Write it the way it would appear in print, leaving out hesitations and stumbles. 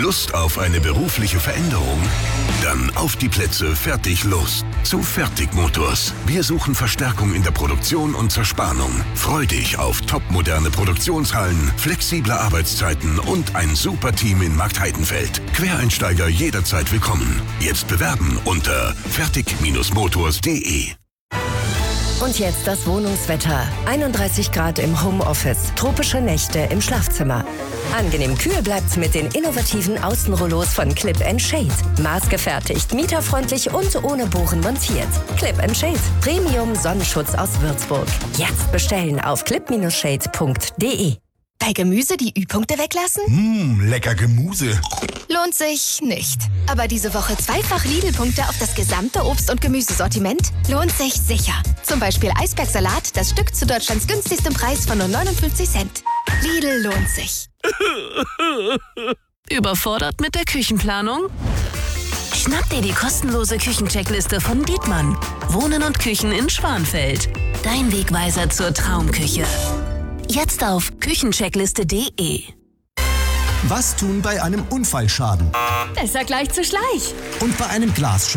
Lust auf eine berufliche Veränderung? Dann auf die Plätze, fertig, los. Zu Fertigmotors. Wir suchen Verstärkung in der Produktion und Zerspannung. Freu dich auf topmoderne Produktionshallen, flexible Arbeitszeiten und ein super Team in Marktheidenfeld. Quereinsteiger jederzeit willkommen. Jetzt bewerben unter fertig-motors.de. Und jetzt das Wohnungswetter. 31 Grad im Homeoffice, tropische Nächte im Schlafzimmer. Angenehm kühl bleibt's mit den innovativen Außenrollos von Clip & Shade. Maßgefertigt, mieterfreundlich und ohne Bohren montiert. Clip & Shade, Premium Sonnenschutz aus Würzburg. Jetzt bestellen auf clip-shade.de. Bei Gemüse die Ü-Punkte weglassen? Lecker Gemüse. Lohnt sich nicht. Aber diese Woche zweifach Lidl-Punkte auf das gesamte Obst- und Gemüsesortiment lohnt sich sicher. Zum Beispiel Eisbergsalat, das Stück zu Deutschlands günstigstem Preis von nur 59 Cent. Lidl lohnt sich. Überfordert mit der Küchenplanung? Schnapp dir die kostenlose Küchencheckliste von Dietmann. Wohnen und Küchen in Schwanfeld. Dein Wegweiser zur Traumküche. Jetzt auf küchencheckliste.de. Was tun bei einem Unfallschaden? Besser gleich zu Schleich. Und bei einem Glasschaden?